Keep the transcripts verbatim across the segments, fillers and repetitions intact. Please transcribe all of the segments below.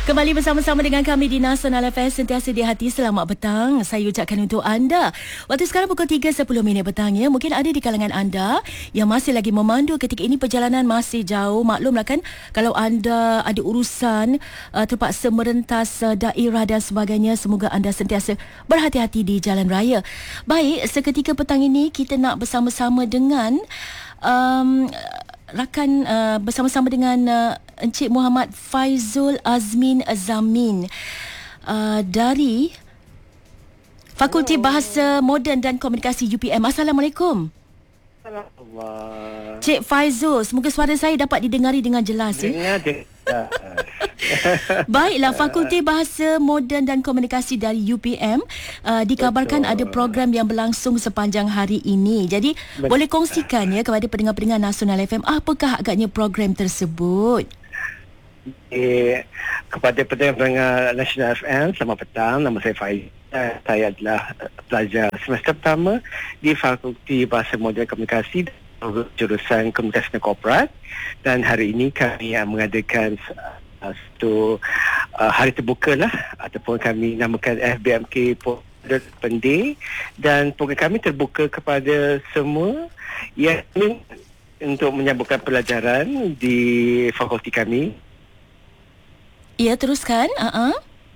Kembali bersama-sama dengan kami di Nasional F M, sentiasa di hati. Selamat petang saya ucapkan untuk anda. Waktu sekarang pukul tiga sepuluh minit petang ya. Mungkin ada di kalangan anda yang masih lagi memandu ketika ini, perjalanan masih jauh. Maklumlah kan, kalau anda ada urusan uh, terpaksa merentas uh, daerah dan sebagainya, semoga anda sentiasa berhati-hati di jalan raya. Baik, seketika petang ini kita nak bersama-sama dengan um, rakan uh, bersama-sama dengan uh, Encik Muhammad Faizul Azmin Zamin uh, dari Fakulti Bahasa Moden dan Komunikasi U P M. Assalamualaikum. Assalamualaikum. Cik Faizul, semoga suara saya dapat didengari dengan jelas ya. Dengar, Baiklah, Fakulti Bahasa Moden dan Komunikasi dari U P M uh, dikabarkan Betul. ada program yang berlangsung sepanjang hari ini. Jadi Betul. boleh kongsikan ya kepada pendengar-pendengar Nasional F M, apakah agaknya program tersebut? Eh, kepada pendengar Nasional F M, selamat petang. Nama saya Faiz. Saya adalah pelajar semester pertama di Fakulti Bahasa Moden dan Komunikasi jurusan Komunikasi dan Korporat, dan hari ini kami yang mengadakan uh, satu uh, hari terbuka lah, ataupun kami namakan F B M K Open Day, dan program kami terbuka kepada semua yang ingin untuk menyambutkan pelajaran di fakulti kami. Ya, teruskan. Uh-uh.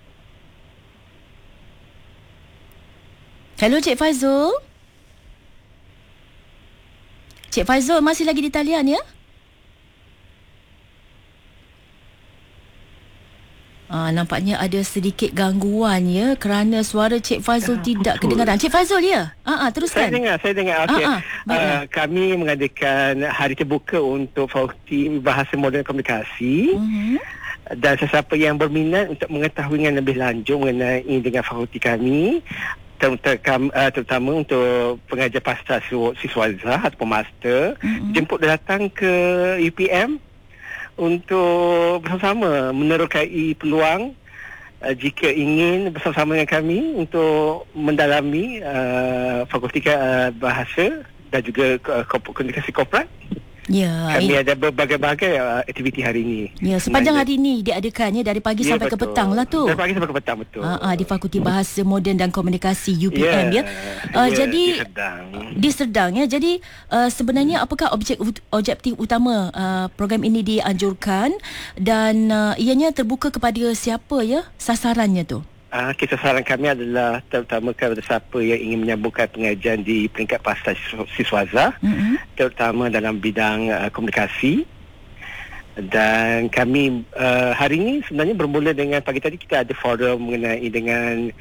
Hello Cik Faizul. Cik Faizul masih lagi di talian ya? Ah, nampaknya ada sedikit gangguan ya, kerana suara Cik Faizul ah, tidak betul. kedengaran. Cik Faizul ya? Ah, ah, teruskan. Saya dengar, saya dengar. Okey. Ah, ah, uh, kami mengadakan hari terbuka untuk Fakulti Bahasa Moden dan Komunikasi. Uh-huh. Dan sesiapa yang berminat untuk mengetahui yang lebih lanjut mengenai dengan fakulti kami, terutama untuk pengajar pasca siswaza ataupun master, mm-hmm. jemput datang ke U P M untuk bersama-sama menerokai peluang uh, jika ingin bersama-sama dengan kami untuk mendalami uh, fakulti uh, bahasa dan juga uh, komunikasi korporat. Ya, kami ya. ada berbagai-bagai uh, aktiviti hari ini. Ya, sepanjang hari ini diadakannya dari pagi ya, sampai betul. ke petang lah tu. Dari pagi sampai ke petang, betul. Ah, ah, di Fakulti Bahasa Moden dan Komunikasi U P M ya. ya. Uh, ya jadi di Serdang. Di Serdang ya. Jadi uh, sebenarnya apakah objek objektif utama uh, program ini dianjurkan, dan uh, ianya terbuka kepada siapa ya sasarannya tu? Uh, kisah saran kami adalah terutama kepada siapa yang ingin menyambungkan pengajian di peringkat pasca siswaza, mm-hmm. terutama dalam bidang uh, komunikasi. Dan kami uh, hari ini sebenarnya bermula dengan pagi tadi kita ada forum mengenai dengan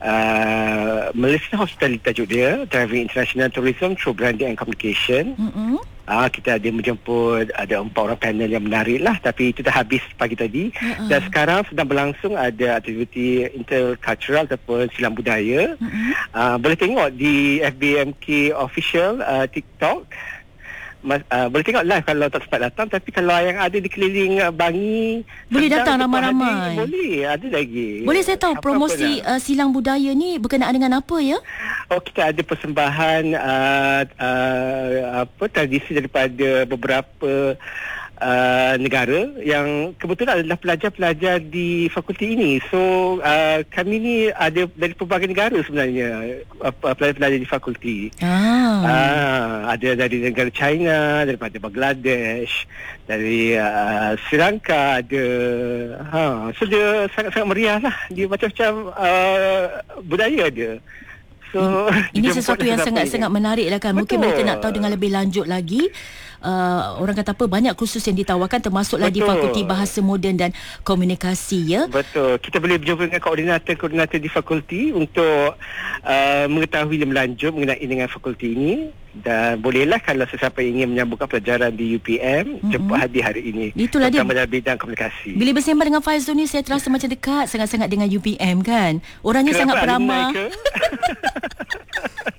uh, Malaysia Hospitality tajuk dia, Driving International Tourism Through Branding and Communication. Mm-hmm. Ah, kita ada menjemput ada empat orang panel yang menarik lah, tapi itu dah habis pagi tadi. Uh-uh. Dan sekarang sedang berlangsung ada aktiviti intercultural ataupun silang budaya. Uh-uh. Ah, boleh tengok di F B M K official uh, TikTok. Mas, uh, boleh tengok live kalau tak sempat datang, tapi kalau yang ada di keliling uh, Bangi boleh datang ramai-ramai. Boleh, ada lagi. Boleh saya tahu apa promosi uh, silang budaya ni berkenaan dengan apa ya? Oh, kita ada persembahan uh, uh, apa tradisi daripada beberapa uh, negara yang kebetulan adalah pelajar-pelajar di fakulti ini. So uh, kami ni ada dari pelbagai negara sebenarnya, uh, pelajar-pelajar di fakulti. Ah. Uh, ada dari negara China, daripada Bangladesh, dari uh, Sri Lanka ada. Ha, so dia sangat-sangat meriah lah. Dia macam-macam uh, budaya dia. So, ini sesuatu yang sangat-sangat menarik lah kan. Mungkin Betul. mereka nak tahu dengan lebih lanjut lagi. Uh, orang kata apa, banyak kursus yang ditawarkan, termasuklah Betul. di Fakulti Bahasa Moden dan Komunikasi ya. Betul. Kita boleh berjumpa dengan koordinator-koordinator di fakulti untuk uh, mengetahui lebih lanjut mengenai dengan fakulti ini. Dan bolehlah kalau sesiapa ingin menyambungkan pelajaran di U P M, mm-hmm. jemput hadir hari ini. Itulah dia. Dalam bidang komunikasi. Bila bersembang dengan Faizul ni, saya terasa macam dekat sangat-sangat dengan U P M kan. Orangnya Kenapa sangat beramah.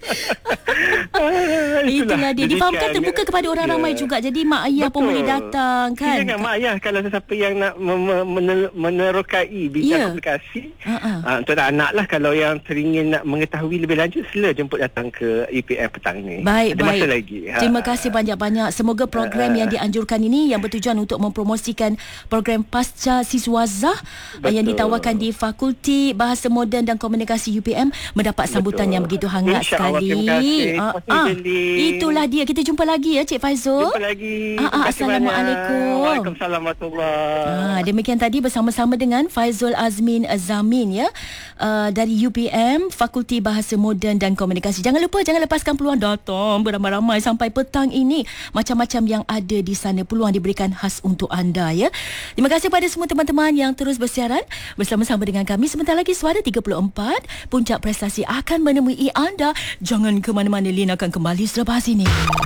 Ah, Itulah dia. Difahamkan Jadikan- terbuka kepada orang Ya. ramai juga. Jadi mak ayah pun Betul. boleh datang kan. Jangan mak ayah kalau sesiapa yang nak men- men- menerokai bidang Ya. komunikasi. Ha-ha. Uh, untuk anak lah, kalau yang teringin nak mengetahui lebih lanjut, sila jemput datang ke E P M petang ni. Baik, Ada baik. masa lagi. Ha. Terima kasih banyak-banyak. Semoga program Ha. yang dianjurkan ini yang bertujuan untuk mempromosikan program Pasca Siswazah uh, yang Betul. ditawarkan di Fakulti Bahasa Moden dan Komunikasi U P M mendapat sambutan Betul. yang begitu hangat InsyaAllah, sekali. terima kasih. Ah, Terima kasih, ah, Jelly. itulah dia. Kita jumpa lagi ya Cik Faizul. Jumpa lagi. Ah, ah, Terima kasih Assalamualaikum. banyak. Waalaikumsalam warahmatullahi. Ah, demikian tadi bersama-sama dengan Faizul Azmin Zamin ya uh, dari U P M Fakulti Bahasa Moden dan Komunikasi. Jangan lupa, jangan lepaskan peluang datang beramai-ramai sampai petang ini. Macam-macam yang ada di sana, peluang diberikan khas untuk anda ya. Terima kasih pada semua teman-teman yang terus bersiaran bersama-sama dengan kami. Sebentar lagi Suara tiga puluh empat Puncak Prestasi akan menemui anda. Jangan ke mana-mana, Lin akan kembali selepas ini.